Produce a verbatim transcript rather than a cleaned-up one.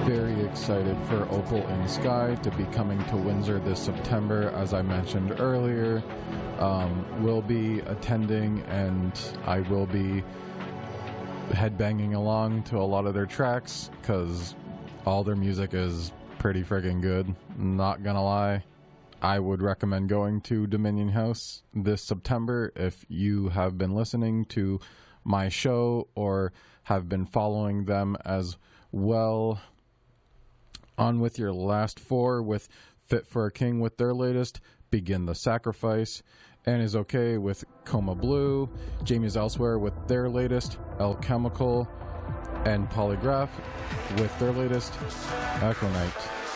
very excited for Opal in Sky to be coming to Windsor this September. As I mentioned earlier, um, we'll be attending and I will be headbanging along to a lot of their tracks because all their music is pretty friggin' good. Not gonna lie, I would recommend going to Dominion House this September if you have been listening to my show or have been following them as well. On with your last four with Fit for a King with their latest Begin the Sacrifice, and Is Okay with Coma Blue, Jamie's Elsewhere with their latest Alchemical, and Polygraph with their latest Echo Night.